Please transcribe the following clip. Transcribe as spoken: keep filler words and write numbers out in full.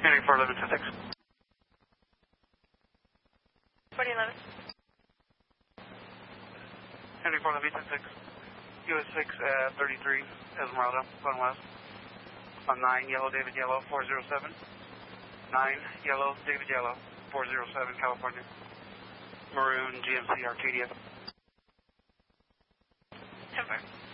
Henry four eleven ten six. forty eleven. Henry four eleven ten six. U S six at thirty-three, Esmeralda, going west. On nine, Yellow, David Yellow, four zero seven. nine, Yellow, David Yellow, four zero seven, California. Maroon, G M C, Arcadia. ten four.